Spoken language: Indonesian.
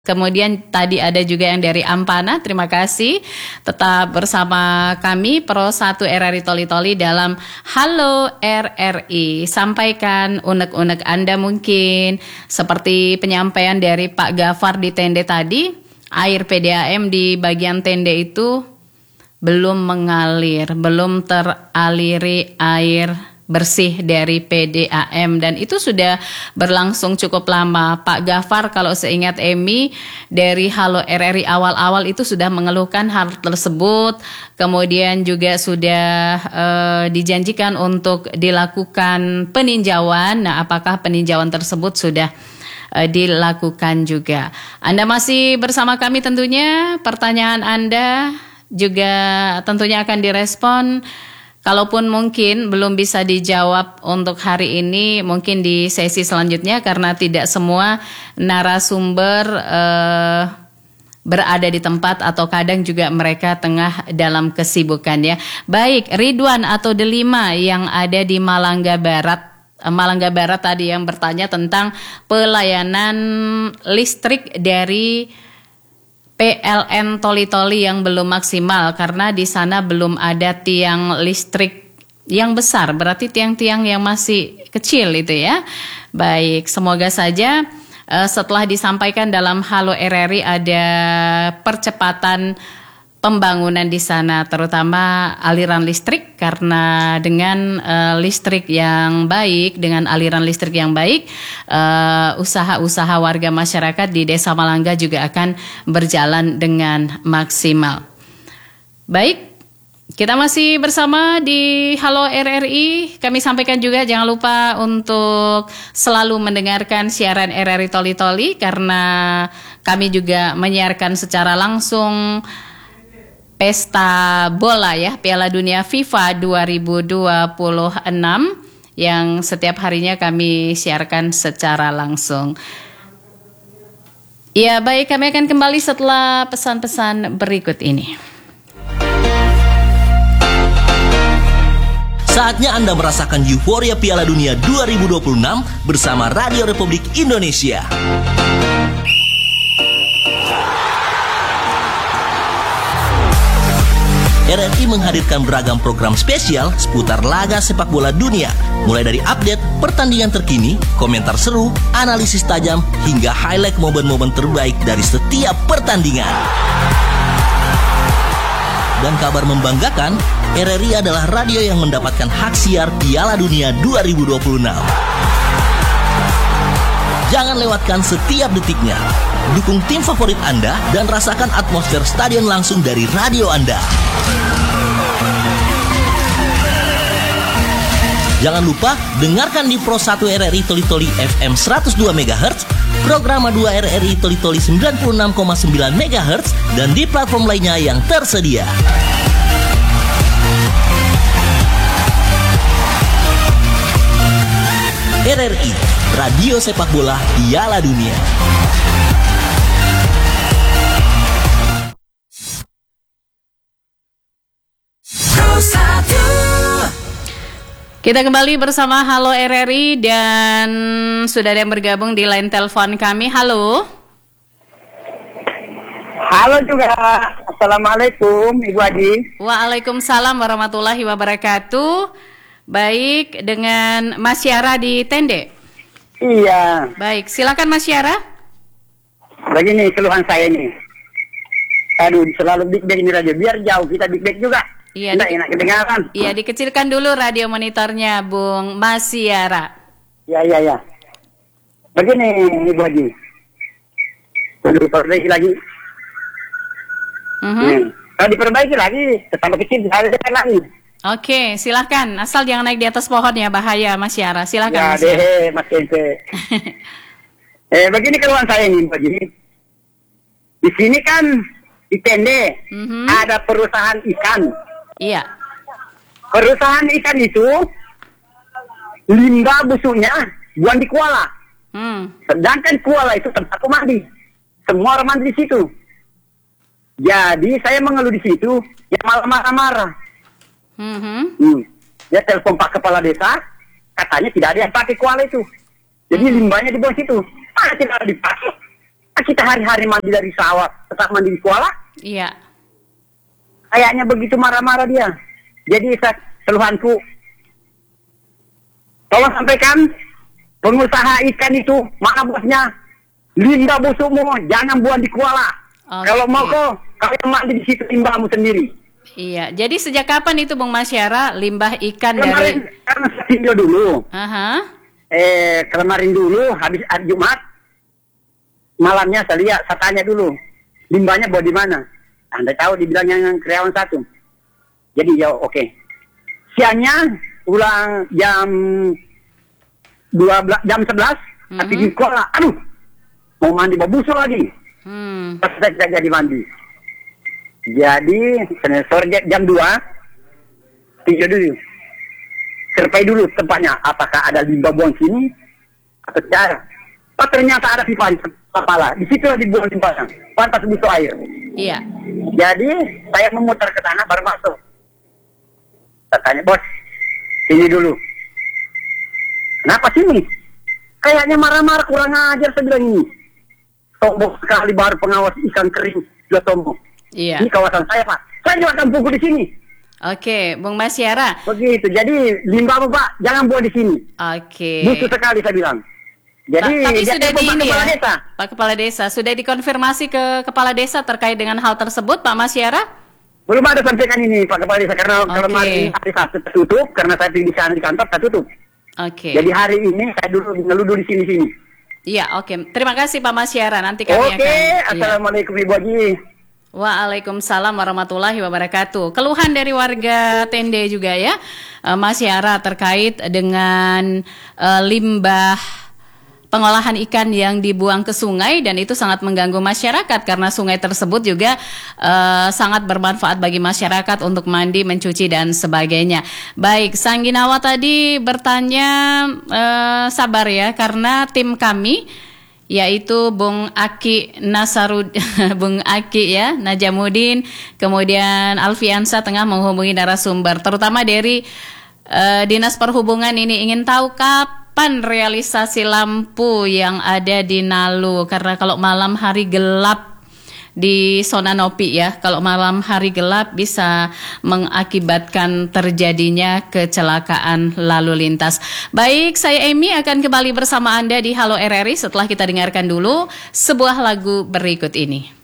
Kemudian tadi ada juga yang dari Ampana, terima kasih. Tetap bersama kami Pro 1 RRI Toli-Toli dalam Halo RRI. Sampaikan unek-unek Anda mungkin seperti penyampaian dari Pak Gafar di tenda tadi. Air PDAM di bagian tenda itu belum mengalir, belum teraliri air bersih dari PDAM dan itu sudah berlangsung cukup lama. Pak Gafar kalau seingat Emi dari Halo RRI awal-awal itu sudah mengeluhkan hal tersebut, kemudian juga sudah dijanjikan untuk dilakukan peninjauan. Nah, apakah peninjauan tersebut sudah dilakukan juga? Anda masih bersama kami tentunya, pertanyaan Anda juga tentunya akan direspon. Kalaupun mungkin belum bisa dijawab untuk hari ini, mungkin di sesi selanjutnya karena tidak semua narasumber berada di tempat atau kadang juga mereka tengah dalam kesibukan ya. Baik, Ridwan atau Delima yang ada di Malangga Barat tadi yang bertanya tentang pelayanan listrik dari PLN Toli-Toli yang belum maksimal karena di sana belum ada tiang listrik yang besar, berarti tiang-tiang yang masih kecil itu ya. Baik, semoga saja setelah disampaikan dalam Halo RRI ada percepatan pembangunan di sana, terutama aliran listrik, karena dengan listrik yang baik, dengan aliran listrik yang baik, usaha-usaha warga masyarakat di Desa Malangga juga akan berjalan dengan maksimal. Baik, kita masih bersama di Halo RRI. Kami sampaikan juga jangan lupa untuk selalu mendengarkan siaran RRI Toli-Toli karena kami juga menyiarkan secara langsung Pesta Bola ya, Piala Dunia FIFA 2026 yang setiap harinya kami siarkan secara langsung. Ya baik, kami akan kembali setelah pesan-pesan berikut ini. Saatnya Anda merasakan euforia Piala Dunia 2026 bersama Radio Republik Indonesia. RRI menghadirkan beragam program spesial seputar laga sepak bola dunia, mulai dari update pertandingan terkini, komentar seru, analisis tajam, hingga highlight momen-momen terbaik dari setiap pertandingan. Dan kabar membanggakan, RRI adalah radio yang mendapatkan hak siar Piala Dunia 2026. Jangan lewatkan setiap detiknya. Dukung tim favorit Anda dan rasakan atmosfer stadion langsung dari radio Anda. Jangan lupa dengarkan di Pro 1 RRI Toli-Toli FM 102 MHz, Programa 2 RRI Toli-Toli 96,9 MHz, dan di platform lainnya yang tersedia. RRI, Radio Sepak Bola Piala Dunia. Kita kembali bersama Halo RRI dan sudah ada yang bergabung di line telepon kami. Halo. Halo juga. Assalamualaikum Ibu Adi. Waalaikumsalam warahmatullahi wabarakatuh. Baik, dengan Mas Yara di Tende. Iya. Baik, silakan Mas Yara. Begini keluhan saya ini. Aduh, selalu big bag ini radio. Biar jauh kita big bag juga. Iya, enak kedengaran. Iya, dikecilkan dulu radio monitornya, Bung Mas Yara. Ya. Begini, Ibu Haji. Perlu diperbaiki lagi. Kalau diperbaiki lagi, tambah kecil, harus lagi. Oke, silakan. Asal jangan naik di atas pohon ya, bahaya Mas Yara. Silakan. Ya Mas Yara. Mas Kente. Begini keluhan saya ini, Ibu Haji. Di sini kan, di Tende, ada perusahaan ikan. Iya. Perusahaan ikan itu limbah busuknya buang di kuala. Sedangkan kuala itu tempat mandi. Semua orang mandi di situ. Jadi saya mengeluh di situ, ya malah marah-marah. Dia telepon Pak Kepala Desa, katanya tidak ada yang pakai kuala itu. Jadi limbahnya dibuang situ. Mana tidak ada dipakai? Kita hari-hari mandi dari sawah, tetap mandi di kuala. Iya. Kayaknya begitu marah-marah dia. Jadi keluhanku, tolong sampaikan pengusaha ikan itu, mana bosnya, limbah busukmu jangan buang di kuala. Kalau mau kok, kalian mandi di situ limbahmu sendiri. Iya. Jadi sejak kapan itu Bung Masyara limbah ikan Kemarin, dari? karena saya tinjau dulu. Kemarin dulu habis hari Jumat. Malamnya saya tanya dulu, limbahnya bawa di mana? Anda tahu, dibilang yang karyawan 1. Jadi ya oke. Siangnya pulang jam 11, tapi di sekolah, aduh, mau mandi babusu lagi. Pas saya tidak jadi mandi. Jadi sore jam 2, tinjau dulu, survei dulu tempatnya, apakah ada limbah buang sini atau cara. Oh, ternyata ada pipa di kepala. Di situ dibuang limbahnya. Pantas butuh air. Iya. Jadi saya memutar ke sana baru masuk. Saya tanya, bos, sini dulu. Kenapa sini? Kayaknya marah-marah, kurang ajar, saya bilang ini. Sombong sekali, baru pengawas ikan kering sudah sombong. Iya. Ini kawasan saya, Pak. Saya juga akan pukul di sini. Oke, Bung Masyara. Begitu. Jadi limbahmu, Pak, jangan buang di sini. Oke. Butuh sekali, saya bilang. Jadi tapi sudah di ini Kepala ya, Desa. Pak Kepala Desa, sudah dikonfirmasi ke Kepala Desa terkait dengan hal tersebut, Pak Masyara? Belum ada sampaikan ini Pak Kepala Desa, karena kemarin hari Sabtu tertutup, karena saya di sana di kantor tertutup. Oke. Jadi hari ini saya ngeludu di sini-sini. Iya, oke. Terima kasih Pak Masyara, nanti kami akan. Assalamualaikum Ibu Haji. Waalaikumsalam warahmatullahi wabarakatuh. Keluhan dari warga Tende juga ya, Masyara, terkait dengan limbah pengolahan ikan yang dibuang ke sungai, dan itu sangat mengganggu masyarakat karena sungai tersebut juga sangat bermanfaat bagi masyarakat untuk mandi, mencuci dan sebagainya. Baik, Sangginawa tadi bertanya, sabar ya, karena tim kami yaitu Bung Aki Bung Aki ya, Najamuddin, kemudian Alfiansa tengah menghubungi narasumber, terutama dari Dinas Perhubungan ini ingin tahu kapan realisasi lampu yang ada di Nalu, karena kalau malam hari gelap di zona Nopi ya, kalau malam hari gelap bisa mengakibatkan terjadinya kecelakaan lalu lintas. Baik, saya Amy akan kembali bersama Anda di Halo RRI setelah kita dengarkan dulu sebuah lagu berikut ini.